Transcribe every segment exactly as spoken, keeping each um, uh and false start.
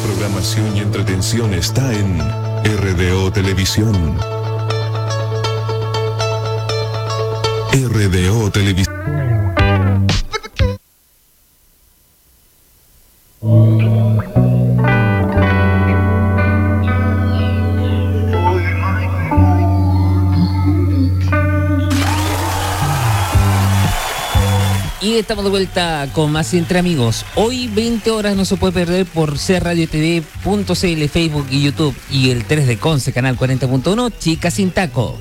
programación y entretención está en R D O Televisión. R D O Televisión. Y estamos de vuelta con más Entre Amigos. Hoy veinte horas no se puede perder por c radio t v punto c l, Facebook y YouTube. Y el tres de Conce, canal cuarenta punto uno, Chicas sin Taco.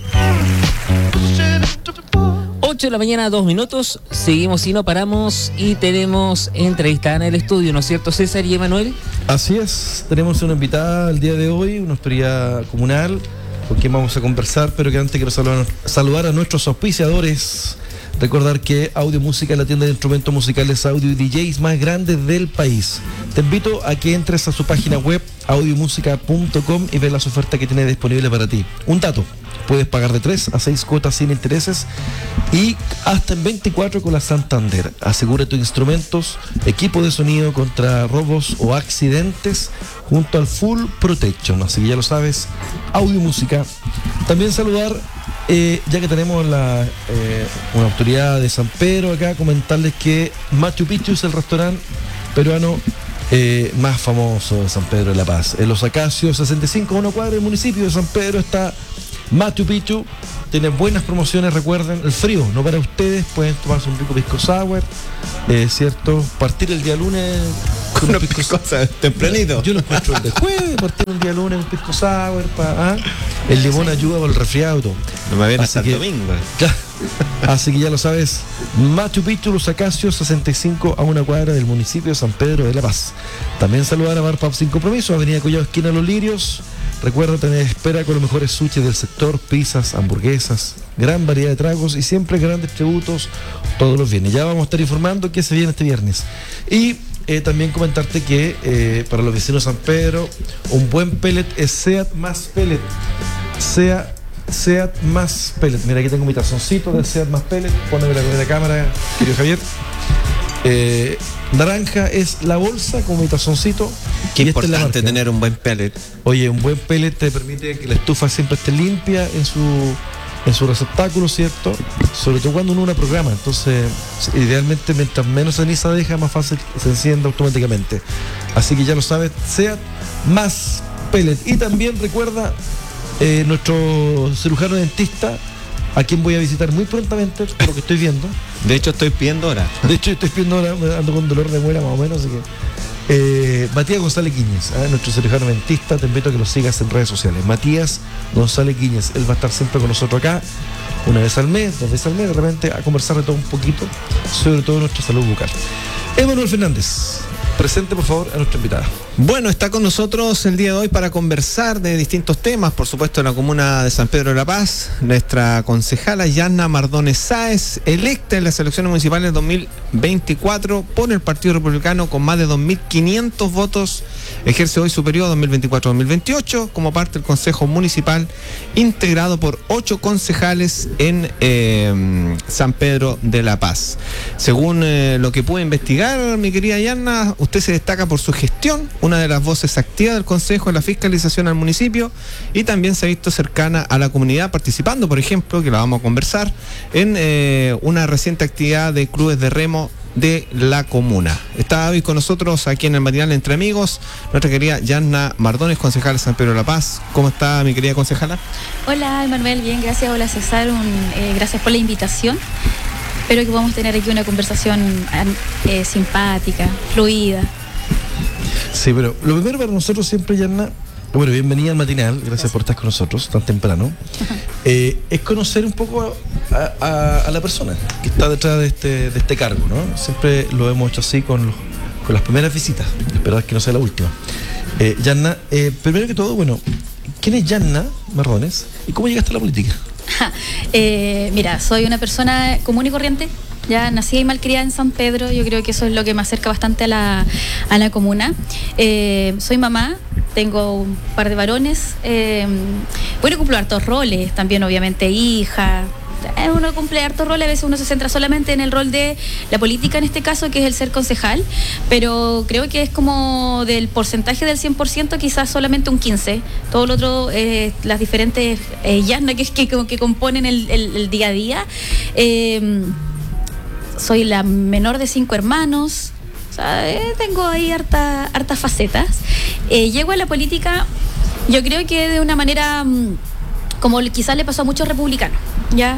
ocho de la mañana, dos minutos. Seguimos y no paramos. Y tenemos entrevista en el estudio, ¿no es cierto, César y Emanuel? Así es, tenemos una invitada el día de hoy, una autoridad comunal, con quien vamos a conversar, pero que antes quiero saludar, saludar a nuestros auspiciadores. Recordar que Audio Música es la tienda de instrumentos musicales, audio y D Js más grande del país. Te invito a que entres a su página web audio música punto com y veas las ofertas que tiene disponible para ti. Un dato: puedes pagar de tres a seis cuotas sin intereses y hasta en veinticuatro con la Santander. Asegura tus instrumentos, equipo de sonido contra robos o accidentes junto al Full Protection. Así que ya lo sabes, Audio Música. También saludar, eh, ya que tenemos la, eh, una autoridad de San Pedro acá, comentarles que Machu Picchu es el restaurante peruano Eh, más famoso de San Pedro de la Paz. En Los Acacios sesenta y cinco, a una cuadra del municipio de San Pedro, está Machu Picchu. Tiene buenas promociones, recuerden, el frío no para ustedes, pueden tomarse un rico pisco sour, eh, ¿cierto? Partir el día lunes con un pisco sour tempranito. Yo lo encuentro el de jueves, partir un día lunes un pisco sour, pa, ¿ah? El limón ayuda por el resfriado. No me viene hasta el que, domingo. Claro, así que ya lo sabes, Machu Picchu, Los Acacios sesenta y cinco, a una cuadra del municipio de San Pedro de la Paz. También saludar a Bar Pub Sin Compromiso, Avenida Collado, esquina Los Lirios. Recuerda tener espera con los mejores sushis del sector, pizzas, hamburguesas, gran variedad de tragos y siempre grandes tributos todos los viernes. Ya vamos a estar informando qué se viene este viernes. Y eh, también comentarte que eh, para los vecinos de San Pedro, un buen pellet es SEAT más pellet. SEAT, SEAT más pellet. Mira, aquí tengo mi tazoncito de SEAT más pellet. Póneme la primera cámara, querido Javier. Eh, naranja es la bolsa con mi tazoncito. Qué importante es tener un buen pellet. Oye, un buen pellet te permite que la estufa siempre esté limpia en su en su receptáculo, ¿cierto? Sobre todo cuando uno una programa. Entonces, idealmente, mientras menos ceniza deja, más fácil se enciende automáticamente. Así que ya lo sabes, SEAT más pellet. Y también recuerda eh, nuestro cirujano dentista, a quien voy a visitar muy prontamente, por lo que estoy viendo. De hecho, estoy pidiendo ahora. De hecho, estoy pidiendo ahora, ando con dolor de muela más o menos, así que... Eh, Matías González Quiñez, ¿eh? nuestro cirujano dentista, te invito a que lo sigas en redes sociales. Matías González Quiñez, él va a estar siempre con nosotros acá, una vez al mes, dos veces al mes, de repente a conversar de todo un poquito, sobre todo nuestra salud bucal. Emanuel Fernández, presente por favor a nuestra invitada. Bueno, está con nosotros el día de hoy para conversar de distintos temas, por supuesto en la comuna de San Pedro de la Paz, nuestra concejala Yanna Mardones Sáez, electa en las elecciones municipales dos mil veinticuatro por el Partido Republicano con más de dos mil quinientos votos, ejerce hoy su periodo dos mil veinticuatro a dos mil veintiocho como parte del Consejo Municipal, integrado por ocho concejales en eh, San Pedro de la Paz. Según eh, lo que pude investigar, mi querida Yanna, usted se destaca por su gestión, una de las voces activas del Consejo en la fiscalización al municipio, y también se ha visto cercana a la comunidad, participando, por ejemplo, que la vamos a conversar, en eh, una reciente actividad de clubes de remo de la comuna. Está hoy con nosotros aquí en el matinal Entre Amigos nuestra querida Yanna Mardones, concejala de San Pedro de la Paz. ¿Cómo está, mi querida concejala? Hola, Emanuel, bien, gracias. Hola, César, un, eh, gracias por la invitación. Espero que podamos tener aquí una conversación eh, simpática, fluida. Sí, pero lo primero para nosotros siempre, Yanna, bueno, bienvenida al matinal, gracias, gracias por estar con nosotros tan temprano, eh, es conocer un poco a, a, a la persona que está detrás de este, de este cargo, ¿no? Siempre lo hemos hecho así con, los, con las primeras visitas, espero que no sea la última. Eh, Yanna, eh, primero que todo, bueno, ¿quién es Yanna Mardones y cómo llegaste a la política? eh, mira, soy una persona común y corriente. Ya nací y malcriada en San Pedro, yo creo que eso es lo que me acerca bastante a la, a la comuna. Eh, soy mamá, tengo un par de varones, eh, bueno, cumplo hartos roles, también obviamente hija, uno cumple hartos roles, a veces uno se centra solamente en el rol de la política, en este caso, que es el ser concejal, pero creo que es como del porcentaje del cien por ciento, quizás solamente un quince. Todo lo otro, eh, las diferentes eh, llanas que, que, que componen el, el, el día a día. Eh, soy la menor de cinco hermanos. O sea, eh, tengo ahí harta, hartas facetas. Eh, llego a la política, yo creo que de una manera mmm, como quizás le pasó a muchos republicanos, ¿ya?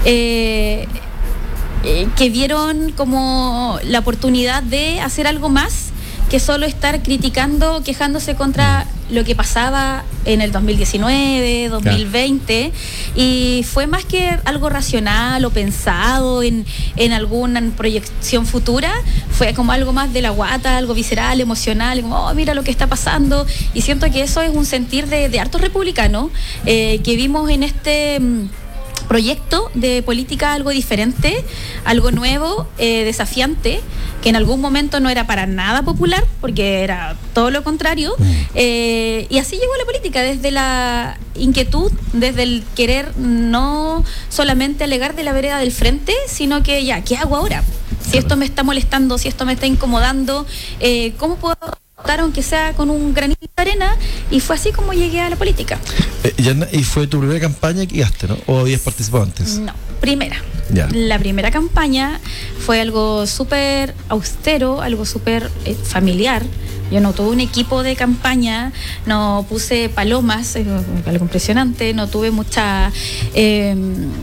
Eh, eh, que vieron como la oportunidad de hacer algo más que solo estar criticando, quejándose contra lo que pasaba en el dos mil diecinueve, dos mil veinte, claro. Y fue más que algo racional o pensado en, en alguna proyección futura, fue como algo más de la guata, algo visceral, emocional, como, oh, mira lo que está pasando, y siento que eso es un sentir de, de hartos republicanos, eh, que vimos en este mmm, proyecto de política algo diferente, algo nuevo, eh, desafiante, que en algún momento no era para nada popular, porque era todo lo contrario, eh, y así llegó a la política, desde la inquietud, desde el querer no solamente alegar de la vereda del frente, sino que ya, ¿qué hago ahora? Si esto me está molestando, si esto me está incomodando, eh, ¿cómo puedo aportar, aunque sea con un granito de arena? Y fue así como llegué a la política. Eh, Yanna, ¿y fue tu primera campaña que gaste, no? ¿O habías participado antes? No, primera. Ya. La primera campaña fue algo súper austero, algo súper eh, familiar. Yo no tuve un equipo de campaña, no puse palomas, eh, algo impresionante, no tuve mucha eh,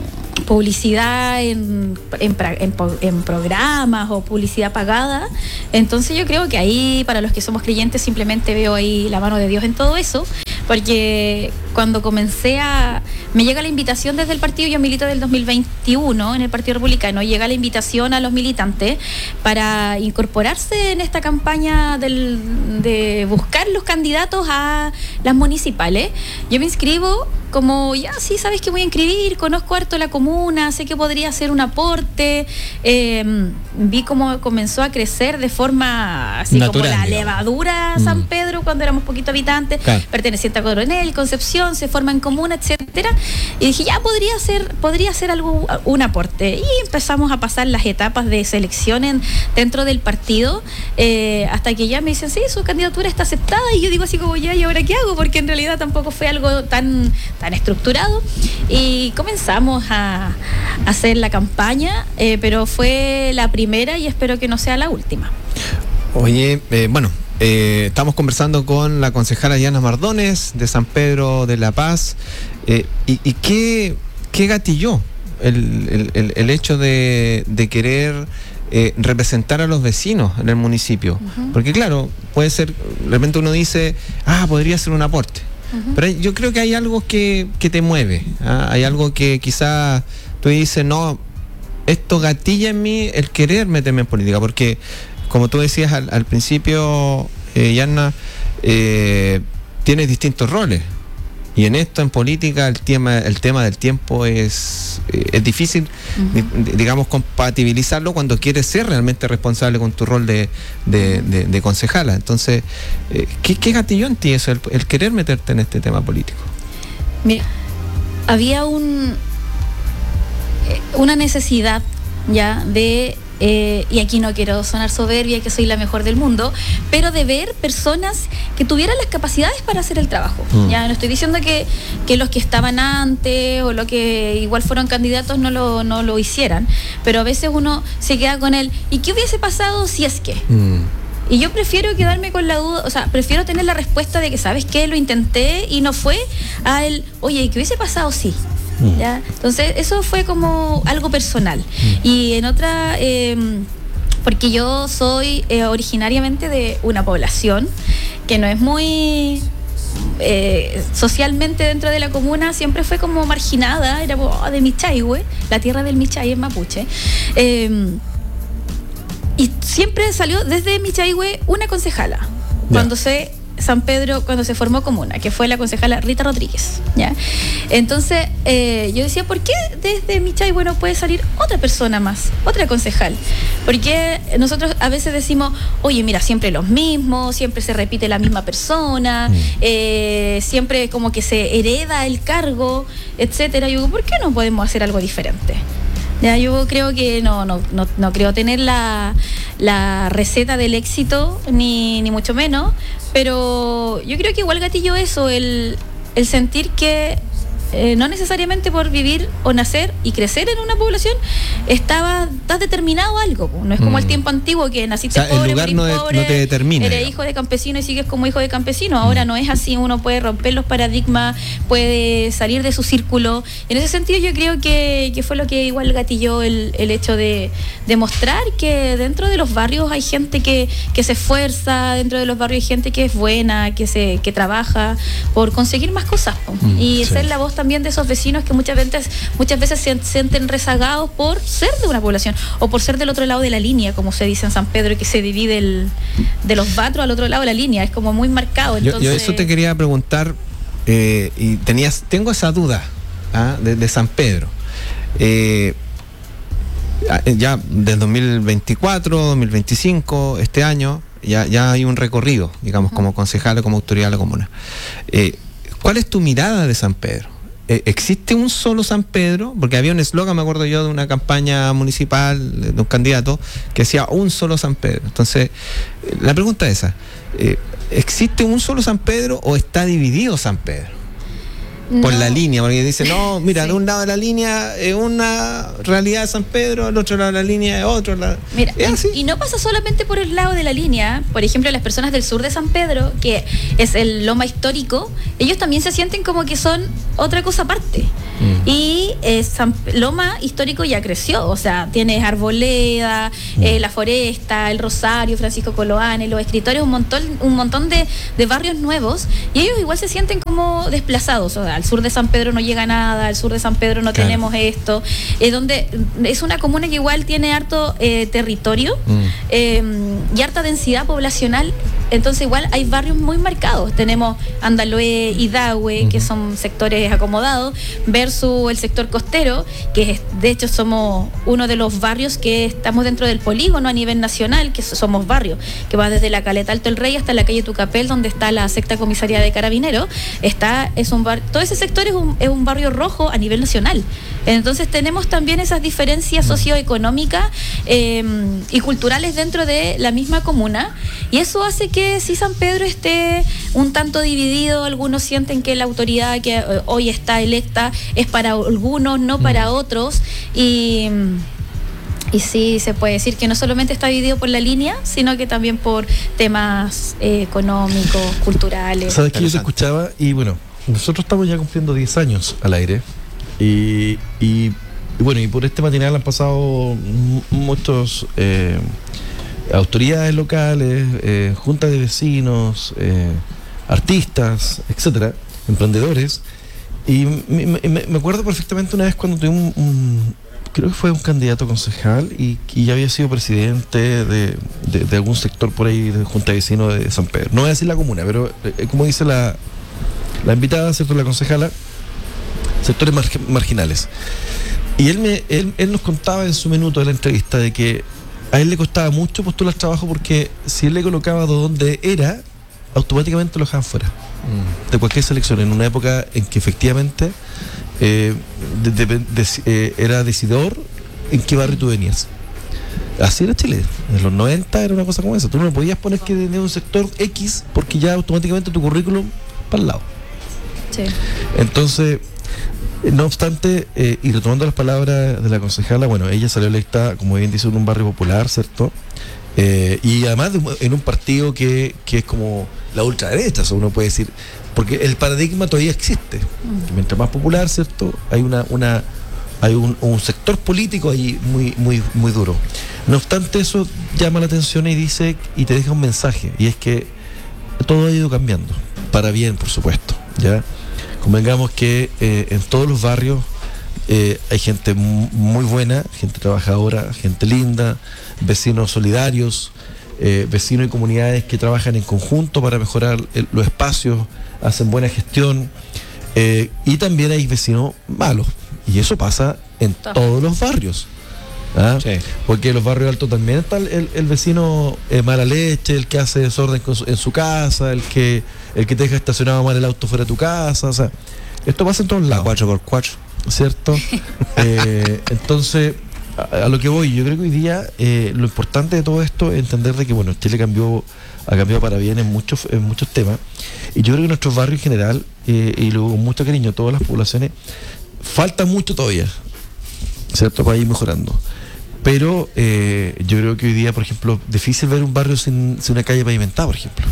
publicidad en, en, en, en programas o publicidad pagada. Entonces yo creo que ahí, para los que somos creyentes, simplemente veo ahí la mano de Dios en todo eso, porque cuando comencé a... me llega la invitación desde el partido, yo milito del dos mil veintiuno en el Partido Republicano, llega la invitación a los militantes para incorporarse en esta campaña del, de buscar los candidatos a las municipales. Yo me inscribo como, ya, sí, sabes que voy a inscribir, conozco harto la comuna, sé que podría hacer un aporte, eh, vi cómo comenzó a crecer de forma así natural, como la digamos. Levadura San mm. Pedro, cuando éramos poquitos habitantes, claro. Perteneciente a Coronel, Concepción, se forma en comuna, etcétera, y dije, ya, podría ser, podría ser algo, un aporte, y empezamos a pasar las etapas de selección en, dentro del partido, eh, hasta que ya me dicen, sí, su candidatura está aceptada, y yo digo así como, ya, ¿y ahora qué hago? Porque en realidad tampoco fue algo tan tan estructurado, y comenzamos a, a hacer la campaña, eh, pero fue la primera y espero que no sea la última. Oye, eh, bueno, eh, estamos conversando con la concejala Yanna Mardones de San Pedro de la Paz, eh, y, y qué, qué gatilló el, el, el, el hecho de, de querer eh, representar a los vecinos en el municipio, uh-huh. Porque claro, puede ser, de repente uno dice, ah, podría ser un aporte. Uh-huh. Pero yo creo que hay algo que, que te mueve, ¿ah? Hay algo que quizás tú dices, no, esto gatilla en mí el querer meterme en política, porque como tú decías al, al principio, eh, Yanna, eh, tienes distintos roles, y en esto, en política, el tema, el tema del tiempo es, eh, es difícil, uh-huh. di, digamos, compatibilizarlo cuando quieres ser realmente responsable con tu rol de, de, de, de concejala. Entonces, eh, ¿qué, ¿qué gatilló en ti eso, el, el querer meterte en este tema político? Mira, había un una necesidad ya de... Eh, y aquí no quiero sonar soberbia, que soy la mejor del mundo, pero de ver personas que tuvieran las capacidades para hacer el trabajo. Mm. Ya no estoy diciendo que, que los que estaban antes o los que igual fueron candidatos no lo, no lo hicieran, pero a veces uno se queda con el ¿y qué hubiese pasado si es que? Mm. Y yo prefiero quedarme con la duda, o sea, prefiero tener la respuesta de que, ¿sabes qué? Lo intenté y no fue, a el, oye, ¿qué hubiese pasado si? ¿Ya? Entonces eso fue como algo personal. Mm. Y en otra, eh, porque yo soy eh, originariamente de una población que no es muy eh, socialmente dentro de la comuna, siempre fue como marginada, era oh, de Michayhue, la tierra del Michay en mapuche, eh, y siempre salió desde Michayhue una concejala. Yeah. Cuando se San Pedro cuando se formó comuna, que fue la concejala Rita Rodríguez, ¿ya? Entonces, eh, yo decía, ¿por qué desde Michay, bueno, puede salir otra persona más, otra concejal? Porque nosotros a veces decimos, oye, mira, siempre los mismos, siempre se repite la misma persona, mm. eh, siempre como que se hereda el cargo, etcétera. Yo digo, ¿por qué no podemos hacer algo diferente? Ya, yo creo que no, no, no, no creo tener la, la receta del éxito, ni, ni mucho menos, pero yo creo que igual gatillo eso, el, el sentir que eh, no necesariamente por vivir o nacer y crecer en una población estaba, estás determinado a algo, no es como mm. el tiempo antiguo que naciste o sea, pobre, el lugar no, pobre, no te determina, eres digamos. hijo de campesino y sigues como hijo de campesino. Ahora mm. no es así, uno puede romper los paradigmas, puede salir de su círculo. En ese sentido yo creo que, que fue lo que igual gatilló el, el hecho de, de mostrar que dentro de los barrios hay gente que, que se esfuerza, dentro de los barrios hay gente que es buena, que se que trabaja por conseguir más cosas, mm, y sí. ser la voz también de esos vecinos que muchas veces muchas veces se sienten rezagados por ser de una población o por ser del otro lado de la línea, como se dice en San Pedro, que se divide el, de los Batros al otro lado de la línea, es como muy marcado. Entonces... Yo, yo eso te quería preguntar, eh, y tenías tengo esa duda ¿ah? de, de San Pedro. Eh, ya del dos mil veinticuatro, dos mil veinticinco, este año, ya, ya hay un recorrido, digamos, uh-huh. como concejal, como autoridad de la comuna. Eh, ¿Cuál es tu mirada de San Pedro? ¿Existe un solo San Pedro? Porque había un eslogan, me acuerdo yo, de una campaña municipal de un candidato que decía un solo San Pedro. Entonces, la pregunta es esa, ¿existe un solo San Pedro o está dividido San Pedro? Por no. la línea, porque dice, no, mira, sí. de un lado de la línea es una realidad de San Pedro, al otro lado de la línea es otro. La... Mira, ¿es así? Y no pasa solamente por el lado de la línea. Por ejemplo, las personas del sur de San Pedro, que es el Loma histórico, ellos también se sienten como que son otra cosa aparte. Mm. Y eh, San Loma histórico ya creció, o sea, tienes Arboleda, mm. eh, La Foresta, El Rosario, Francisco Coloane, Los Escritorios, un montón, un montón de, de barrios nuevos, y ellos igual se sienten como desplazados. O sea, al sur de San Pedro no llega nada, al sur de San Pedro no claro. tenemos esto, eh, donde es una comuna que igual tiene harto eh, territorio mm. eh, y harta densidad poblacional, entonces igual hay barrios muy marcados. Tenemos Andaloé, Idahue, mm-hmm. que son sectores acomodados, versus el sector costero, que es, de hecho somos uno de los barrios que estamos dentro del polígono a nivel nacional, que somos barrios, que va desde la Caleta Alto el Rey hasta la calle Tucapel, donde está la sexta comisaría de Carabineros. Está, es un bar, todo ese sector es un, es un barrio rojo a nivel nacional. Entonces tenemos también esas diferencias socioeconómicas eh, y culturales dentro de la misma comuna, y eso hace que si San Pedro esté un tanto dividido, algunos sienten que la autoridad que eh, hoy está electa es para algunos, no para otros, y... Y sí, se puede decir que no solamente está dividido por la línea, sino que también por temas eh, económicos, culturales. Sabes que yo te escuchaba y bueno, nosotros estamos ya cumpliendo diez años al aire y, y, y bueno, y por este matinal han pasado m- muchos eh, autoridades locales, eh, juntas de vecinos, eh, artistas, etcétera, emprendedores, y me, me, me acuerdo perfectamente una vez cuando tuve un, un creo que fue un candidato concejal y, y ya había sido presidente de, de, de algún sector por ahí de Junta de Vecinos de San Pedro. No voy a decir la comuna, pero eh, como dice la, la invitada, ¿cierto? La concejala, sectores mar, marginales. Y él, me, él, él nos contaba en su minuto de la entrevista de que a él le costaba mucho postular trabajo porque si él le colocaba donde era, automáticamente lo dejaban fuera mm. de cualquier selección, en una época en que efectivamente eh, de, de, de, eh, era decidor en qué barrio tú venías. Así era Chile, en los noventa era una cosa como esa, tú no podías poner que de un sector X porque ya automáticamente tu currículum para el lado. Sí. Entonces, no obstante, eh, y retomando las palabras de la concejala, bueno, ella salió electa, como bien dice, en un barrio popular, ¿cierto? Eh, y además de, en un partido que, que es como la ultraderecha, o sea, uno puede decir, porque el paradigma todavía existe. Mm. Mientras más popular, ¿cierto? Hay una, una hay un, un sector político ahí muy, muy, muy duro. No obstante, eso llama la atención y dice, y te deja un mensaje, y es que todo ha ido cambiando, para bien, por supuesto, ¿ya? Convengamos que eh, en todos los barrios eh, hay gente muy buena, gente trabajadora, gente linda, vecinos solidarios, eh, vecinos y comunidades que trabajan en conjunto para mejorar el, los espacios, hacen buena gestión, eh, y también hay vecinos malos, y eso pasa en todos los barrios. ¿Ah? Sí. Porque en los barrios altos también está el, el, el vecino eh, mala leche, el que hace desorden con su, en su casa, el que el que te deja estacionado mal el auto fuera de tu casa. O sea, esto pasa en todos lados. cuatro por cuatro, ¿cierto? eh, entonces, a, a lo que voy, yo creo que hoy día eh, lo importante de todo esto es entender de que, bueno, Chile cambió, ha cambiado para bien en muchos, en muchos temas, y yo creo que nuestros barrios en general, eh, y luego con mucho cariño todas las poblaciones, falta mucho todavía, ¿cierto? Para ir mejorando. Pero eh, yo creo que hoy día, por ejemplo, difícil ver un barrio sin, sin una calle pavimentada, por ejemplo.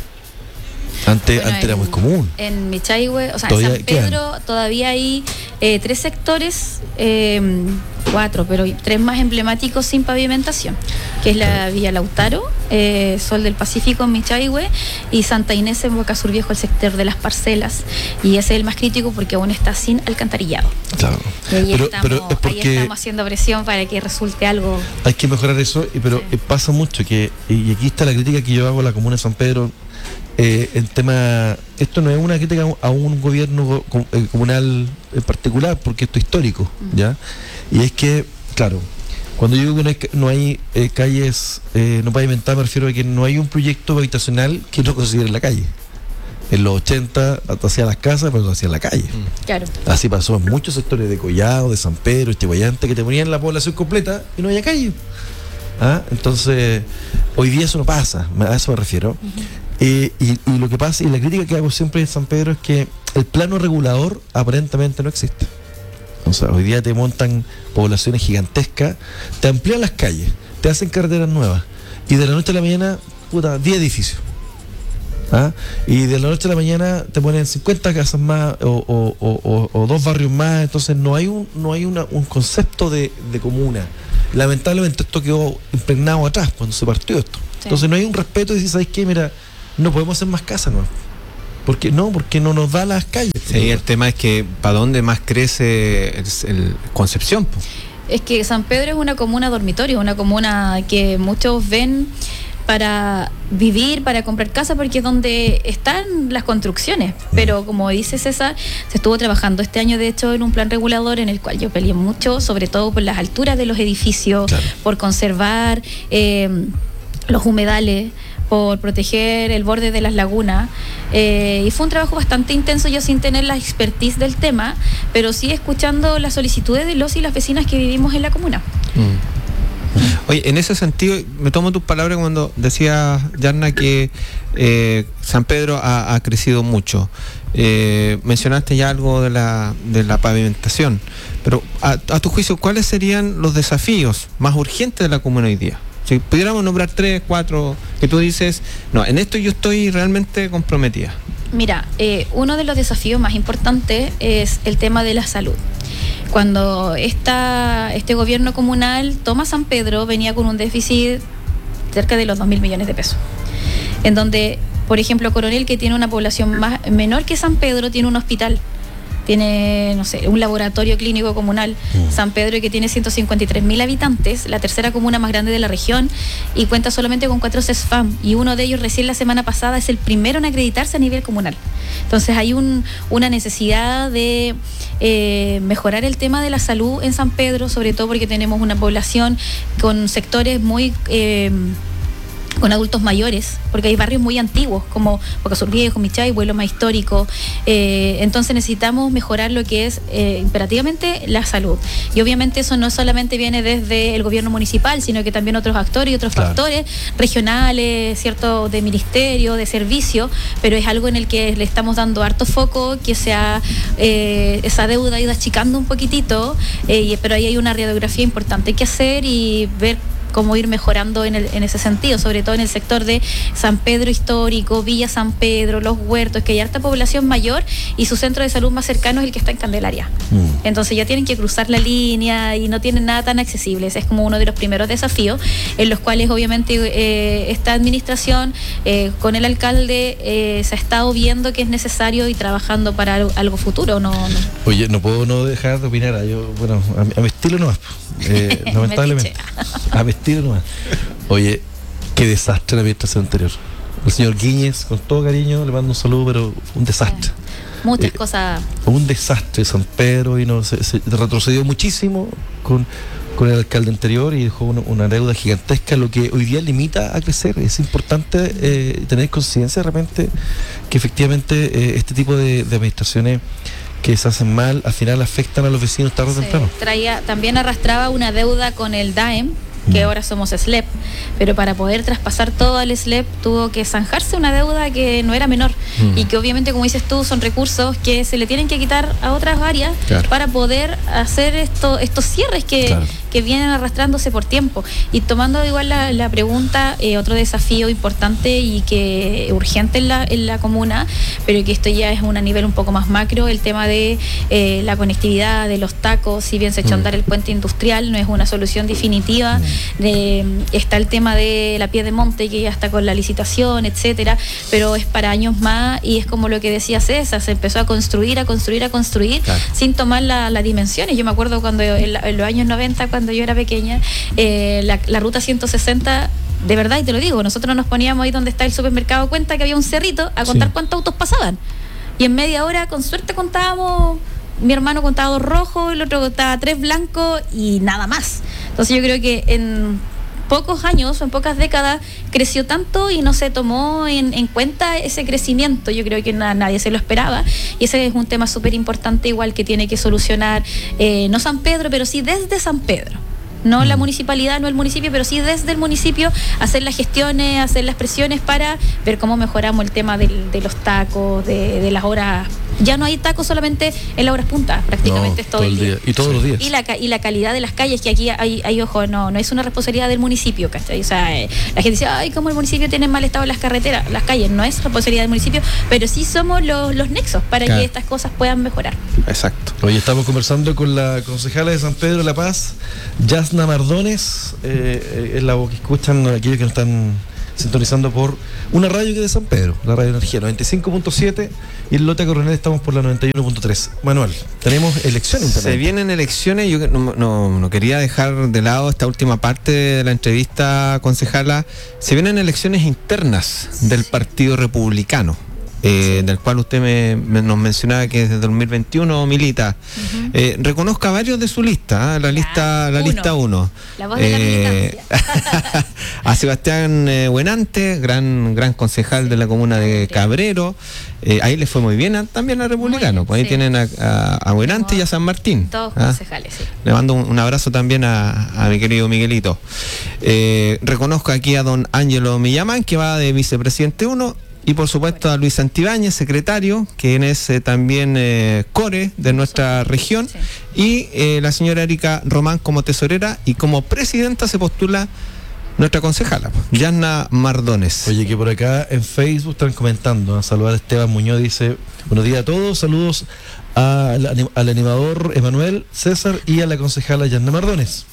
Antes, bueno, antes en, era muy común. En Michahue, o sea, en San Pedro quedan. Todavía hay eh, tres sectores, eh, cuatro, pero tres más emblemáticos sin pavimentación, que es la Villa Lautaro, eh, Sol del Pacífico en Michahue y Santa Inés en Boca Sur Viejo, el sector de las parcelas. Y ese es el más crítico porque aún está sin alcantarillado. Claro. Y ahí, pero, estamos, pero es porque ahí estamos haciendo presión para que resulte algo. Hay que mejorar eso, pero sí. Pasa mucho que, y aquí está la crítica que yo hago a la comuna de San Pedro. Eh, el tema, esto no es una crítica a un gobierno comunal en particular, porque esto es histórico, uh-huh. ¿Ya? Y es que, claro, cuando yo digo que no hay, no hay eh, calles eh, no pavimentadas, me refiero a que no hay un proyecto habitacional que no considere la calle. En los ochenta hacía las casas, pero no hacía la calle. Claro. Así pasó en muchos sectores de Collado, de San Pedro, Esteguayante, que te ponían la población completa y no había calle. ¿Ah? Entonces, hoy día eso no pasa, a eso me refiero. Uh-huh. Eh, y, y lo que pasa, y la crítica que hago siempre en San Pedro es que el plano regulador aparentemente no existe. O sea, hoy día te montan poblaciones gigantescas, te amplían las calles, te hacen carreteras nuevas, y de la noche a la mañana, puta, diez edificios. ¿Ah? Y de la noche a la mañana te ponen cincuenta casas más o, o, o, o dos barrios más. Entonces no hay un, no hay una, un concepto de, de comuna. Lamentablemente esto quedó impregnado atrás cuando se partió esto. Sí. Entonces no hay un respeto y decir, ¿sabes qué? Mira, no podemos hacer más casas, ¿no? Porque no, porque no nos da las calles. Sí, el tema es que ¿para dónde más crece el, el Concepción? Po? Es que San Pedro es una comuna dormitorio, una comuna que muchos ven para vivir, para comprar casa, porque es donde están las construcciones. Pero como dice César, se estuvo trabajando este año, de hecho, en un plan regulador en el cual yo peleé mucho, sobre todo por las alturas de los edificios, claro. Por conservar eh, los humedales, por proteger el borde de las lagunas, eh, y fue un trabajo bastante intenso, yo sin tener la expertise del tema, pero sí escuchando las solicitudes de los y las vecinas que vivimos en la comuna. Mm. Oye, en ese sentido, me tomo tus palabras cuando decía Yarna que eh, San Pedro ha, ha crecido mucho. Eh, mencionaste ya algo de la, de la pavimentación, pero a, a tu juicio, ¿cuáles serían los desafíos más urgentes de la comuna hoy día? Si pudiéramos nombrar tres, cuatro, que tú dices, no, en esto yo estoy realmente comprometida. Mira, eh, uno de los desafíos más importantes es el tema de la salud. Cuando esta, este gobierno comunal toma San Pedro, venía con un déficit cerca de los dos mil millones de pesos. En donde, por ejemplo, Coronel, que tiene una población más, menor que San Pedro, tiene un hospital. Tiene, no sé, un laboratorio clínico comunal. Mm. San Pedro, que tiene ciento cincuenta y tres mil habitantes, la tercera comuna más grande de la región, y cuenta solamente con cuatro CESFAM, y uno de ellos recién la semana pasada es el primero en acreditarse a nivel comunal. Entonces hay un, una necesidad de eh, mejorar el tema de la salud en San Pedro, sobre todo porque tenemos una población con sectores muy... Eh, con adultos mayores, porque hay barrios muy antiguos como Boca Sur Viejo, Michahue, lo más histórico, eh, entonces necesitamos mejorar lo que es eh, imperativamente la salud, y obviamente eso no solamente viene desde el gobierno municipal, sino que también otros actores y otros claro. factores regionales, cierto, de ministerio, de servicio, pero es algo en el que le estamos dando harto foco, que sea eh, esa deuda ha ido achicando un poquitito, eh, pero ahí hay una radiografía importante que hacer y ver cómo ir mejorando en, el, en ese sentido, sobre todo en el sector de San Pedro Histórico, Villa San Pedro, Los Huertos, que hay harta población mayor y su centro de salud más cercano es el que está en Candelaria. Mm. Entonces ya tienen que cruzar la línea y no tienen nada tan accesible. Ese es como uno de los primeros desafíos, en los cuales obviamente eh, esta administración eh, con el alcalde eh, se ha estado viendo que es necesario y trabajando para algo, algo futuro. No, no. Oye, no puedo no dejar de opinar. Yo, bueno, a mi, a mi estilo nomás. Eh, lamentablemente. A mi estilo nomás. Oye, Qué desastre la administración anterior. El señor Guíñez, con todo cariño, le mando un saludo, pero un desastre. Muchas Eh, cosas. Un desastre San Pedro, y no se, se retrocedió muchísimo con, con el alcalde anterior y dejó una, una deuda gigantesca, lo que hoy día limita a crecer. Es importante eh, tener conciencia de repente que efectivamente eh, este tipo de, de administraciones que se hacen mal, al final afectan a los vecinos tarde o Sí, temprano. traía, también arrastraba una deuda con el D A E M, que Mm. ahora somos S L E P, pero para poder traspasar todo al S L E P tuvo que zanjarse una deuda que no era menor Mm. y que obviamente, como dices tú, son recursos que se le tienen que quitar a otras áreas Claro. para poder hacer esto, estos cierres que, Claro. que vienen arrastrándose por tiempo. Y tomando igual la, la pregunta, eh, otro desafío importante y que urgente en la, en la comuna, pero que esto ya es un a nivel un poco más macro, el tema de eh, la conectividad, de los tacos. Si bien se echó a andar el puente industrial, no es una solución definitiva. De, está el tema de la Pie de Monte, que ya está con la licitación, etcétera, pero es para años más y es como lo que decía César, se empezó a construir, a construir, a construir, Claro. sin tomar la- las dimensiones. Yo me acuerdo cuando en, la- en los años noventa, cuando yo era pequeña, eh, la, la ruta ciento sesenta, de verdad, y te lo digo, nosotros nos poníamos ahí donde está el supermercado Cuenta, que había un cerrito, a contar Sí. cuántos autos pasaban. Y en media hora, con suerte, contábamos, mi hermano contaba dos rojos, el otro contaba tres blancos y nada más. Entonces yo creo que en pocos años, en pocas décadas, creció tanto y no se tomó en, en cuenta ese crecimiento. Yo creo que na- nadie se lo esperaba y ese es un tema súper importante, igual que tiene que solucionar eh, no San Pedro, pero sí desde San Pedro. No la municipalidad, no el municipio, pero sí desde el municipio hacer las gestiones, hacer las presiones para ver cómo mejoramos el tema del- de los tacos, de, de las horas. Ya no hay tacos solamente en las horas puntas, prácticamente No, es todo, el día. Y todos los días. Y la, ca- y la calidad de las calles, que aquí hay, hay ojo, no, no es una responsabilidad del municipio, ¿cachai? O sea, eh, la gente dice, ay, cómo el municipio tiene mal estado las carreteras, las calles, no es responsabilidad del municipio, pero sí somos los, los nexos para Claro. que estas cosas puedan mejorar. Exacto. Hoy estamos conversando con la concejala de San Pedro de la Paz, Yasna Mardones, eh, eh, es la voz que escuchan aquellos que nos están sintonizando por una radio que es de San Pedro, la Radio Energía noventa y cinco punto siete, y en Lota Coronel estamos por la noventa y uno punto tres. Manuel, tenemos elecciones. Se vienen elecciones, yo no, no, no quería dejar de lado esta última parte de la entrevista, concejala. Se vienen elecciones internas del Partido Republicano, eh, del cual usted me, me- nos mencionaba que desde dos mil veintiuno milita. Eh, reconozca varios de su lista, ¿ah? la Ya, lista la uno. lista uno. La voz de la militancia. A Sebastián eh, Buenante, gran gran concejal de la comuna de Cabrero. Eh, ahí le fue muy bien a- también a Republicano. bien, Pues ahí sí. tienen a, a, a Buenante y a San Martín. Todos ¿ah? concejales, sí. Le mando un, un abrazo también a, a mi querido Miguelito. Eh, reconozco aquí a don Ángelo Millamán, que va de vicepresidente uno, y por supuesto a Luis Santibáñez, secretario, quien es eh, también eh, core de nuestra región, Sí. y eh, la señora Erika Román como tesorera, y como presidenta se postula nuestra concejala, Yasna Mardones. Oye, que por acá en Facebook están comentando, a saludar a Esteban Muñoz, dice, buenos días a todos, saludos al, anim- al animador Emanuel César y a la concejala Yasna Mardones.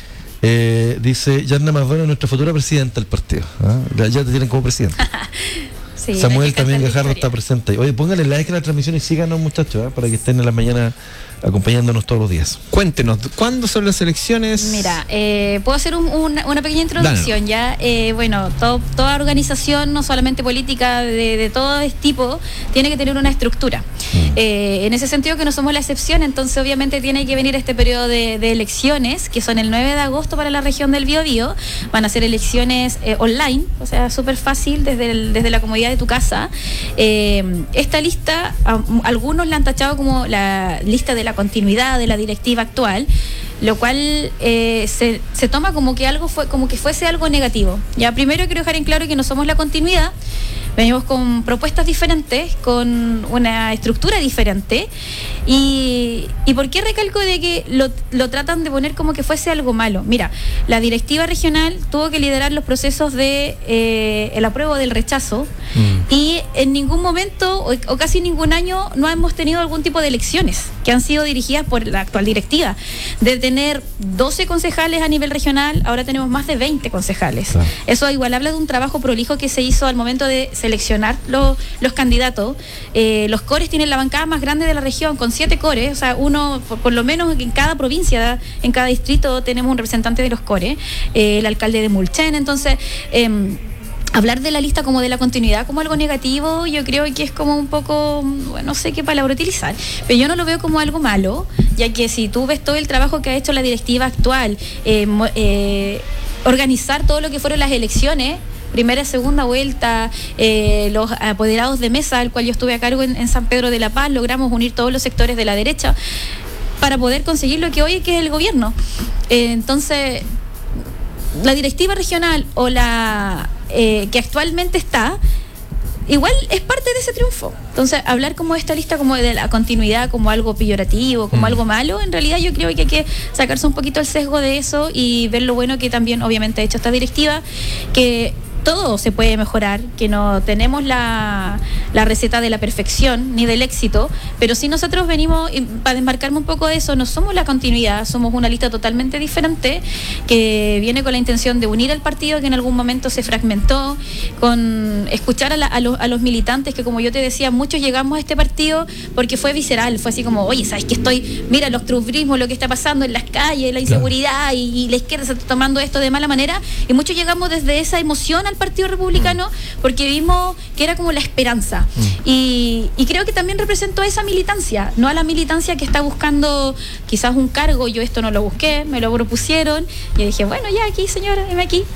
Eh, dice Yasna Mardones, nuestra futura presidenta del partido. ¿Ah? Ya, ya te tienen como presidente. Sí, hay Samuel que también cantar Gajardo victoria. está presente ahí. Oye, pónganle like a la transmisión y síganos, muchachos, ¿ah? Para que estén en la mañana acompañándonos todos los días. Cuéntenos, ¿cuándo son las elecciones? Mira, eh, puedo hacer un- una, una pequeña introducción ya. Eh, bueno, to- toda organización, no solamente política, de, de todo este tipo, tiene que tener una estructura. Eh, en ese sentido que no somos la excepción, entonces obviamente tiene que venir este periodo de, de elecciones, que son el nueve de agosto para la región del Biobío. Van a ser elecciones eh, online, o sea, súper fácil desde, el- desde la comodidad de tu casa. Eh, esta lista, a- algunos la han tachado como la lista de la continuidad de la directiva actual, lo cual eh, se, se toma como que algo fue, como que fuese algo negativo. Ya primero quiero dejar en claro que no somos la continuidad, venimos con propuestas diferentes, con una estructura diferente. Y, y ¿por qué recalco de que lo, lo tratan de poner como que fuese algo malo? Mira, la directiva regional tuvo que liderar los procesos de eh, el apruebo del rechazo, Mm. y en ningún momento o, o casi ningún año no hemos tenido algún tipo de elecciones que han sido dirigidas por la actual directiva. De tener doce concejales a nivel regional, ahora tenemos más de veinte concejales. Claro. Eso igual habla de un trabajo prolijo que se hizo al momento de seleccionar lo- los candidatos. Eh, los cores tienen la bancada más grande de la región, con siete cores, o sea, uno, por, por lo menos en cada provincia, en cada distrito tenemos un representante de los cores, eh, el alcalde de Mulchen, entonces... Eh, hablar de la lista como de la continuidad como algo negativo, yo creo que es como un poco, bueno, no sé qué palabra utilizar, pero yo no lo veo como algo malo, ya que si tú ves todo el trabajo que ha hecho la directiva actual, eh, eh, organizar todo lo que fueron las elecciones, primera y segunda vuelta, eh, los apoderados de mesa, al cual yo estuve a cargo en, en San Pedro de la Paz, logramos unir todos los sectores de la derecha para poder conseguir lo que hoy que es el gobierno. Eh, entonces, la directiva regional o la eh, que actualmente está, igual es parte de ese triunfo. Entonces, hablar como de esta lista como de la continuidad, como algo peyorativo, como mm. algo malo, en realidad yo creo que hay que sacarse un poquito el sesgo de eso y ver lo bueno que también obviamente ha hecho esta directiva, que todo se puede mejorar, que no tenemos la, la receta de la perfección ni del éxito, pero si nosotros venimos, para desmarcarme un poco de eso, no somos la continuidad, somos una lista totalmente diferente que viene con la intención de unir al partido que en algún momento se fragmentó, con escuchar a, la, a, los, a los militantes que, como yo te decía, muchos llegamos a este partido porque fue visceral, fue así como, oye, ¿sabes qué estoy? Mira los trufrismos, lo que está pasando en las calles, la inseguridad, claro. y, y la izquierda se está tomando esto de mala manera, y muchos llegamos desde esa emoción al Partido Republicano porque vimos que era como la esperanza mm. y, y creo que también representó a esa militancia, no a la militancia que está buscando quizás un cargo. Yo esto no lo busqué, me lo propusieron y dije, bueno, ya aquí señora, dime aquí.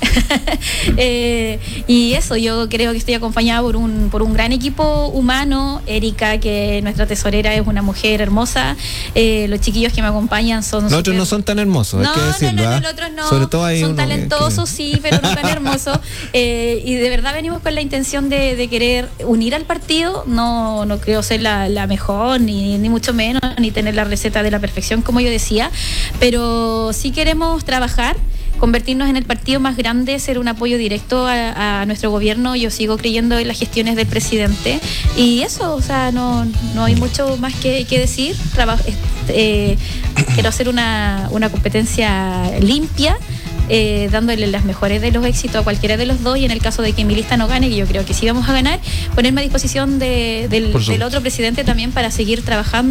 eh, y eso, yo creo que estoy acompañada por un, por un gran equipo humano. Erika, que nuestra tesorera, es una mujer hermosa, eh, los chiquillos que me acompañan son los super... otros no son tan hermosos, no, hay que decirlo, no, no, ¿eh? no, los otros no, sobre todo hay son uno talentosos, que... sí, pero no tan hermosos. Eh, y de verdad venimos con la intención de, de querer unir al partido. No, no creo ser la, la mejor, ni, ni mucho menos, ni tener la receta de la perfección, como yo decía, pero sí queremos trabajar, convertirnos en el partido más grande, ser un apoyo directo a, a nuestro gobierno. Yo sigo creyendo en las gestiones del presidente y eso, o sea, no, no hay mucho más que, que decir. Traba, eh, quiero hacer una, una competencia limpia, Eh, dándole las mejores de los éxitos a cualquiera de los dos, y en el caso de que mi lista no gane, que yo creo que sí vamos a ganar, ponerme a disposición de, del, del otro presidente también para seguir trabajando